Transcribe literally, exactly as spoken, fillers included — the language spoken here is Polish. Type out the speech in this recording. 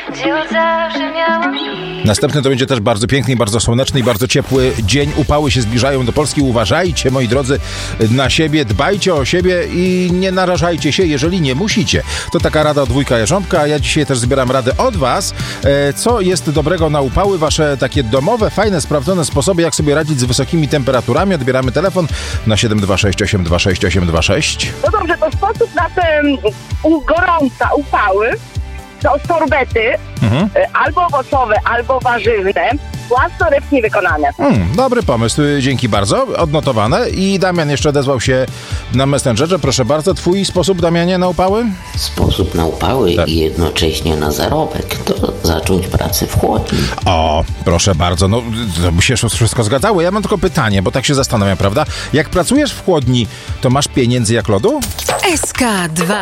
gdzie od zawsze miałam iść. Następny to będzie też bardzo piękny, bardzo słoneczny i bardzo ciepły dzień. Upały się zbliżają do Polski. Uważajcie, moi drodzy, na siebie, dbajcie o siebie i nie narażajcie się, jeżeli nie musicie. To taka rada od wujka Jarząbka, a ja dzisiaj też zbieram radę od was. E, co jest dobrego na upały? Wasze takie domowe, fajne, sprawdzone sposoby, jak sobie radzić z wysokimi temperaturami. Odbieramy telefon na siedem dwa sześć osiem dwa sześć osiem dwa sześć. No dobrze, to sposób na te u, gorąca upały to sorbety, mhm. albo owocowe, albo warzywne, własnoręcznie wykonane. Hmm, dobry pomysł, dzięki bardzo, odnotowane. I Damian jeszcze odezwał się na Messengerze. Proszę bardzo, twój sposób, Damianie, na upały? Sposób na upały tak. i jednocześnie na zarobek to zacząć pracę w chłodni. O, proszę bardzo, no to by się wszystko zgadzało. Ja mam tylko pytanie, bo tak się zastanawiam, prawda? Jak pracujesz w chłodni, to masz pieniędzy jak lodu? S K dwa